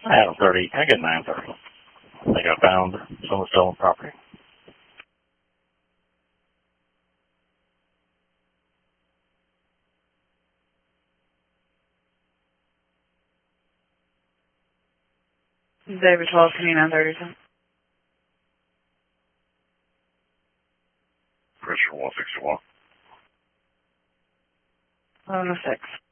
I have 30. I get 9:30. I think I found someone stolen property. David 12, 2930. Pressure 161. 106.